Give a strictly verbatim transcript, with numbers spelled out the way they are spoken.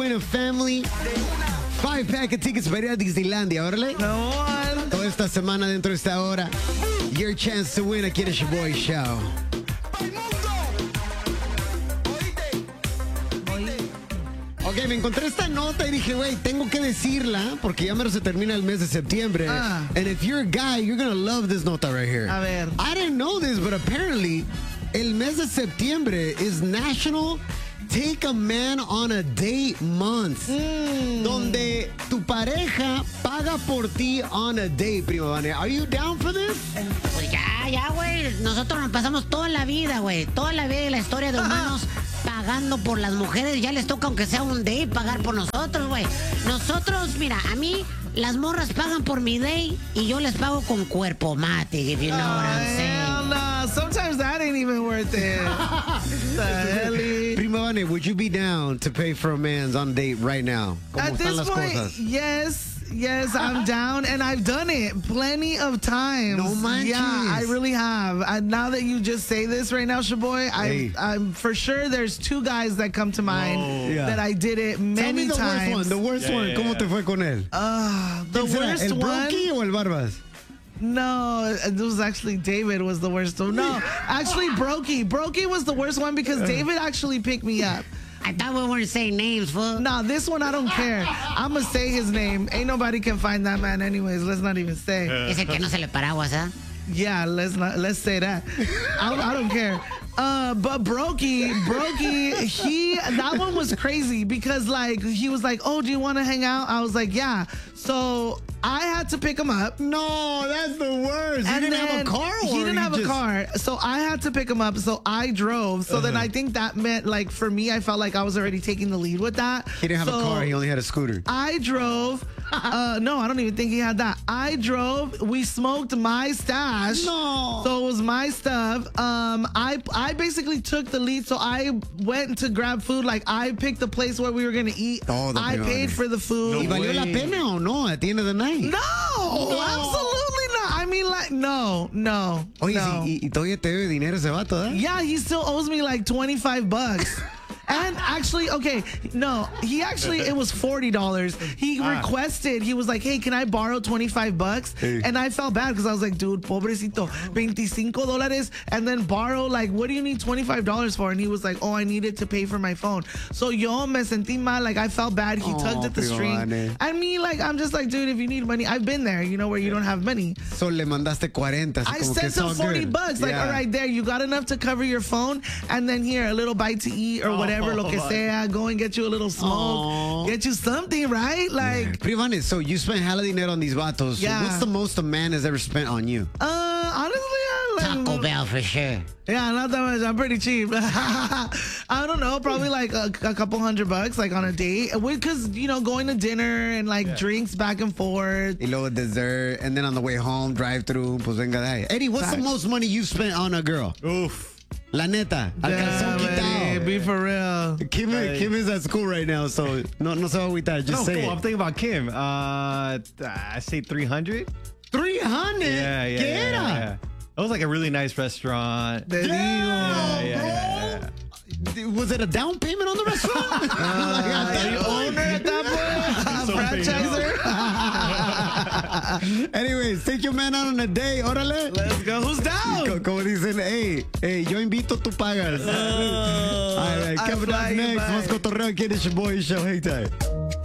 Bueno, family, five pack of tickets para ir a Disneylandia, órale. No one. Toda esta semana dentro de esta hora, your chance to win aquí en el Your Boy Show. Ok, me encontré esta nota y dije, güey, tengo que decirla porque ya menos se termina el mes de septiembre. Ah. And if you're a guy, you're gonna love this nota right here. A ver. I didn't know this, but apparently, el mes de septiembre is National Take a Man on a Date Month. Mm. Donde tu pareja paga por ti on a date, primo Vane. Are you down for this? Pues ya, ya, güey. Nosotros nos pasamos toda la vida, güey. Toda la vida y la historia de humanos pagando por las mujeres. Ya les toca, aunque sea un date, pagar por nosotros, güey. Nosotros, mira, a mí las morras pagan por mi date y yo les pago con cuerpo mate, if you know what I'm saying. Hell no. Sometimes that ain't even worth it. The hell? Primo Vane, would you be down to pay for a man's on a date right now? ¿Cómo At están this las point, cosas? yes. Yes, I'm down, and I've done it plenty of times. No manches. Yeah, I really have. And now that you just say this right now, Shaboy, Hey. I, I'm for sure there's two guys that come to mind Oh. Yeah. that I did it Tell me many the times. worst one, the worst Yeah, one. yeah, ¿Cómo yeah. te fue con él? Uh, the ¿Quién será, worst el one. Brokey o el Barbas? No, it was actually David was the worst one. No, actually Brokey. Brokey was the worst one because David actually picked me up. I thought we weren't saying names, fool. Nah, this one I don't care. I'm gonna say his name. Ain't nobody can find that man anyways. Let's not even say. Es el que no se le paraguas, ¿ah? Yeah, let's not let's say that. I, I don't care. Uh, but Brokey, Brokey, he that one was crazy because like he was like, "Oh, do you want to hang out?" I was like, "Yeah." So I had to pick him up. No, that's the worst. You And didn't have then a car? He or didn't you have just- a car. So I had to pick him up. So I drove. So then Uh-huh. I think that meant, like, for me, I felt like I was already taking the lead with that. He didn't have So a car. He only had a scooter. I drove. Uh, no, I don't even think he had that. I drove. We smoked my stash. No. So it was my stuff. Um, I I basically took the lead. So I went to grab food. Like I picked the place where we were gonna eat. Todo, I primo, paid vale. for the food. ¿Y valió la way. pena o no at the end of the night? No, absolutely not. I mean, like, no, no. Oye, no. sí, y, y todavía te debe dinero ese vato, ¿eh? Yeah, he still owes me like twenty-five bucks. And actually, okay, no, he actually, it was forty dollars. He requested, he was like, hey, can I borrow twenty-five bucks? Hey. And I felt bad because I was like, dude, pobrecito, veinticinco dólares, and then borrow, like, what do you need twenty-five dollars for? And he was like, oh, I needed to pay for my phone. So yo me sentí mal, like, I felt bad. He Oh, tugged at the primo string. Vane. And me, like, I'm just like, dude, if you need money, I've been there, you know, where you don't have money. So le mandaste cuarenta. Así I como que sent it's him all forty good. bucks. Like, Yeah. all right, there, you got enough to cover your phone, and then here, a little bite to eat or whatever, lo que Oh, sea. Go and get you a little smoke, Aw. get you something, right? Like, Primo Vane, so you spent hella dinero on these vatos. So Yeah. what's the most a man has ever spent on you? uh, honestly, I like, Taco Bell for sure. yeah, not that much. I'm pretty cheap. I don't know, probably like a, a couple hundred bucks, like on a date, because you know, going to dinner and like drinks back and forth. Y luego dessert, and then on the way home, drive through, pues venga de ahí. Eddie, what's the Facts. most money you spent on a girl? Oof. La neta, al calzón Damn, Eddie, quitado. be for real. Kim, Kim is at school right now, so no, no se va a agüitar. Just No, say cool. I'm it. thinking about Kim. Uh, I say three hundred. three hundred? Yeah, yeah. ¿Qué yeah, era? yeah. It was like a really nice restaurant. Te digo. Yeah, yeah, yeah, yeah. Was it a down payment on the restaurant? Like, Are you owner at that point? So Franchiser? anyways, take your man out on a day. Órale. Let's go. Who's down? Co- Como dicen, hey, hey, yo invito, tú pagas. All right, I coming fly up you next, by. más cotorreo aquí en el Your Boy Show. Hang tight.